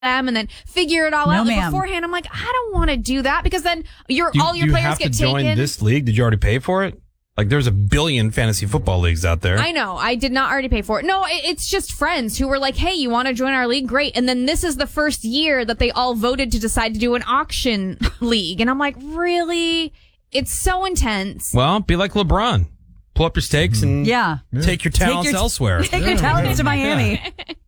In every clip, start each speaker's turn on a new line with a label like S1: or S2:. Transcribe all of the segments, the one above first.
S1: them and then figure it all out beforehand. I'm like, I don't want to do that because then all your players get taken.
S2: Do you have to join this league? Did you already pay for it? Like, there's a billion fantasy football leagues out there.
S1: I know. I did not already pay for it. No, it's just friends who were like, hey, you want to join our league? Great. And then this is the first year that they all voted to decide to do an auction league. And I'm like, really? It's so intense.
S2: Well, be like LeBron. Pull up your stakes and take your talents elsewhere.
S3: Take your talents to Miami.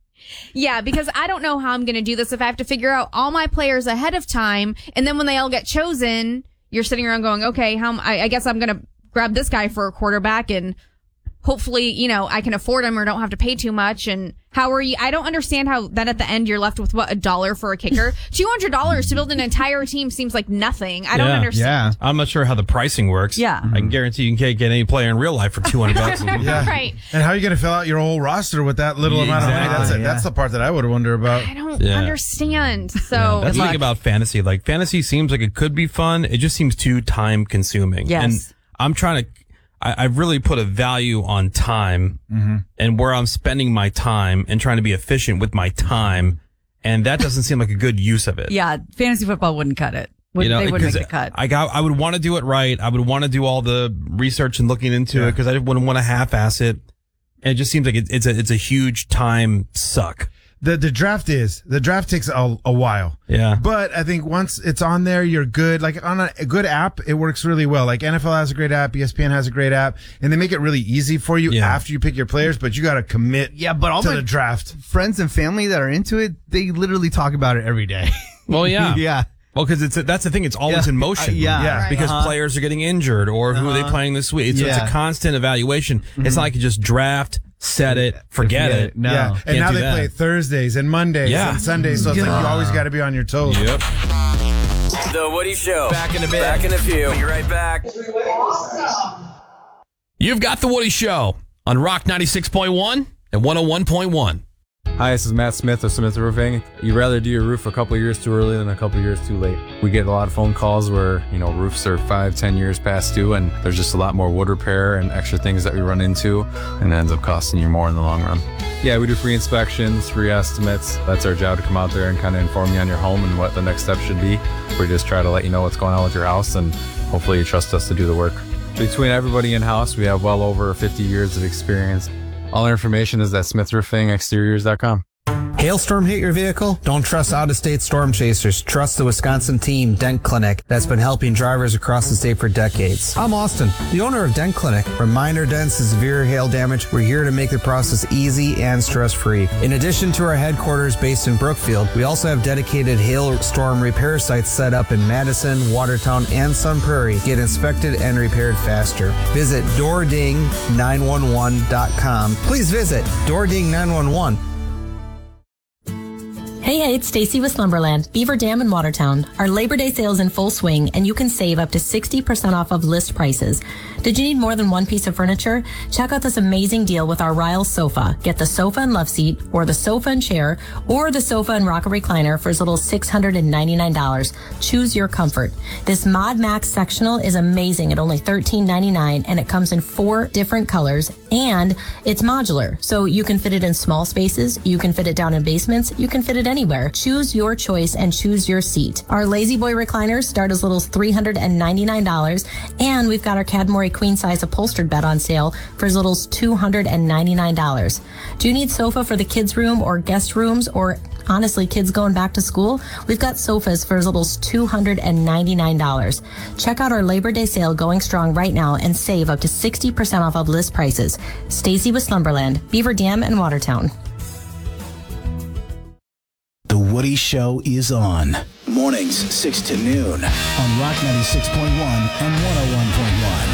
S1: Yeah, because I don't know how I'm going to do this if I have to figure out all my players ahead of time. And then when they all get chosen, you're sitting around going, okay, I guess I'm going to grab this guy for a quarterback and hopefully, I can afford him or don't have to pay too much. And how are you? I don't understand how that at the end you're left with $1 for a kicker. $200 to build an entire team seems like nothing. I don't understand.
S2: I'm not sure how the pricing works.
S3: Yeah.
S2: I can guarantee you can't get any player in real life for $200.
S1: Right.
S4: And how are you going to fill out your whole roster with that little amount of money? That's the part that I would wonder about.
S1: I don't understand. So
S2: that's the thing about fantasy. Like, fantasy seems like it could be fun. It just seems too time consuming.
S3: Yes.
S2: And I'm trying to, I've really put a value on time and where I'm spending my time and trying to be efficient with my time. And that doesn't seem like a good use of it.
S3: Yeah. Fantasy football wouldn't cut it. They wouldn't make the cut.
S2: I would want to do it right. I would want to do all the research and looking into it because I wouldn't want to half-ass it. And it just seems like it's a huge time suck.
S4: The draft takes a while.
S2: Yeah.
S4: But I think once it's on there, you're good. Like on a good app, it works really well. Like NFL has a great app, ESPN has a great app, and they make it really easy for you after you pick your players, but you got to commit
S5: but all
S4: to the draft.
S5: Friends and family that are into it, they literally talk about it every day.
S2: Well, yeah.
S5: Yeah.
S2: Well, because that's the thing. It's always in motion.
S4: Right.
S2: Because players are getting injured or who are they playing this week. So it's a constant evaluation. It's not like you just draft, set it, forget it.
S5: No.
S4: Yeah. And now they play Thursdays and Mondays and Sundays. So it's like you always got to be on your toes.
S2: Yep.
S6: The Woody Show. Back in a bit. Back in a few. We'll be right back.
S2: You've got The Woody Show on Rock 96.1 and 101.1.
S7: Hi, this is Matt Smith of Smith Roofing. You'd rather do your roof a couple years too early than a couple years too late. We get a lot of phone calls where, roofs are 5-10 years past due and there's just a lot more wood repair and extra things that we run into and it ends up costing you more in the long run. Yeah, we do free inspections, free estimates. That's our job, to come out there and kind of inform you on your home and what the next step should be. We just try to let you know what's going on with your house and hopefully you trust us to do the work. Between everybody in-house, we have well over 50 years of experience. All our information is at smithroofingexteriors.com.
S8: Hailstorm hit your vehicle? Don't trust out-of-state storm chasers. Trust the Wisconsin team, Dent Clinic, that's been helping drivers across the state for decades. I'm Austin, the owner of Dent Clinic. From minor dents to severe hail damage, we're here to make the process easy and stress-free. In addition to our headquarters based in Brookfield, we also have dedicated hailstorm repair sites set up in Madison, Watertown, and Sun Prairie. Get inspected and repaired faster. Visit DoorDing911.com. Please visit DoorDing911.
S9: Hey, it's Stacy with Slumberland, Beaver Dam in Watertown. Our Labor Day sale is in full swing, and you can save up to 60% off of list prices. Did you need more than one piece of furniture? Check out this amazing deal with our Riles sofa. Get the sofa and love seat, or the sofa and chair, or the sofa and rocker recliner for as little as $699. Choose your comfort. This Mod Max sectional is amazing at only $13.99, and it comes in 4 different colors, and it's modular, so you can fit it in small spaces, you can fit it down in basements, you can fit it anywhere. Choose your choice and choose your seat. Our Lazy Boy recliners start as little as $399, and we've got our Cadmore queen size upholstered bed on sale for as little as $299. Do you need sofa for the kids' room or guest rooms, or honestly, kids going back to school? We've got sofas for as little as $299. Check out our Labor Day sale going strong right now and save up to 60% off of list prices. Stacy with Slumberland, Beaver Dam and Watertown.
S10: The Woody Show is on. Mornings, 6 to noon. On Rock 96.1 and 101.1.